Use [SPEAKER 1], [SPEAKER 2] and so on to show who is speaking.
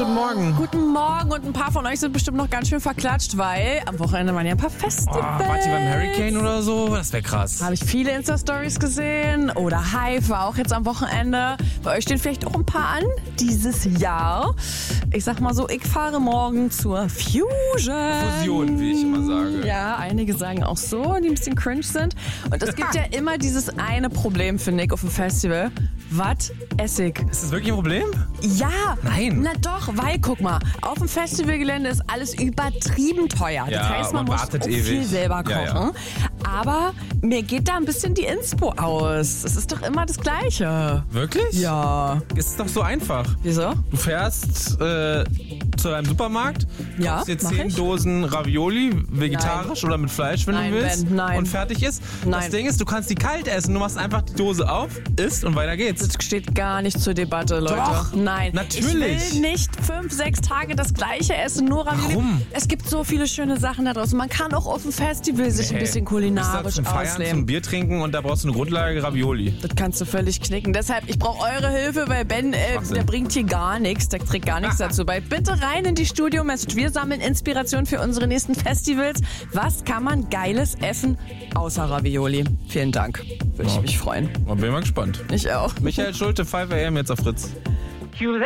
[SPEAKER 1] guten Morgen.
[SPEAKER 2] Guten Morgen und ein paar von euch sind bestimmt noch ganz schön verklatscht, weil am Wochenende waren ja ein paar Festivals.
[SPEAKER 1] Wart ihr beim Hurricane oder so? Das wäre krass.
[SPEAKER 2] Habe ich viele Insta-Stories gesehen. Oder Hive war auch jetzt am Wochenende. Bei euch stehen vielleicht auch ein paar an dieses Jahr. Ich sag mal so, ich fahre morgen zur
[SPEAKER 1] Fusion, wie ich immer sage.
[SPEAKER 2] Ja, einige sagen auch so, die ein bisschen cringe sind. Und es gibt ja immer dieses eine Problem, finde ich, auf dem Festival. Was esse ich?
[SPEAKER 1] Ist das wirklich ein Problem?
[SPEAKER 2] Ja.
[SPEAKER 1] Nein.
[SPEAKER 2] Na doch, weil guck mal, auf dem Festivalgelände ist alles übertrieben teuer.
[SPEAKER 1] Ja,
[SPEAKER 2] das heißt, man
[SPEAKER 1] man
[SPEAKER 2] muss
[SPEAKER 1] wartet
[SPEAKER 2] auch
[SPEAKER 1] ewig.
[SPEAKER 2] viel selber kochen.
[SPEAKER 1] Ja, ja.
[SPEAKER 2] Aber mir geht da ein bisschen die Inspo aus. Es ist doch immer das Gleiche.
[SPEAKER 1] Wirklich?
[SPEAKER 2] Ja.
[SPEAKER 1] Es ist doch so einfach.
[SPEAKER 2] Wieso?
[SPEAKER 1] Du fährst zu einem Supermarkt,
[SPEAKER 2] Ja,
[SPEAKER 1] kaufst dir
[SPEAKER 2] mach
[SPEAKER 1] 10
[SPEAKER 2] ich.
[SPEAKER 1] Dosen Ravioli, vegetarisch oder mit Fleisch, wenn
[SPEAKER 2] Nein,
[SPEAKER 1] du willst.
[SPEAKER 2] Ben, nein.
[SPEAKER 1] Und fertig ist.
[SPEAKER 2] Nein.
[SPEAKER 1] Das Ding ist, du kannst die kalt essen. Du machst einfach die Dose auf, isst und weiter geht's.
[SPEAKER 2] Das steht gar nicht zur Debatte, Leute.
[SPEAKER 1] Doch,
[SPEAKER 2] Nein.
[SPEAKER 1] natürlich.
[SPEAKER 2] Ich will nicht 5-6 Tage das Gleiche essen, nur Ravioli.
[SPEAKER 1] Warum?
[SPEAKER 2] Es gibt so viele schöne Sachen da draußen. Man kann auch auf dem Festival sich ein bisschen kulinarisch
[SPEAKER 1] zum Feiern,
[SPEAKER 2] ausleben.
[SPEAKER 1] zum Bier trinken und da brauchst du eine Grundlage Ravioli.
[SPEAKER 2] Das kannst du völlig knicken. Deshalb, ich brauche eure Hilfe, weil Ben,
[SPEAKER 1] Schwachsinn.
[SPEAKER 2] der bringt hier gar nichts. Der trägt gar nichts dazu bei. Bitte rein in die Studio-Message. Wir sammeln Inspiration für unsere nächsten Festivals. Was kann man Geiles essen außer Ravioli? Vielen Dank. Würde ich mich freuen.
[SPEAKER 1] Bin mal gespannt.
[SPEAKER 2] Ich auch.
[SPEAKER 1] Michael Schulte, 5 AM jetzt auf Fritz.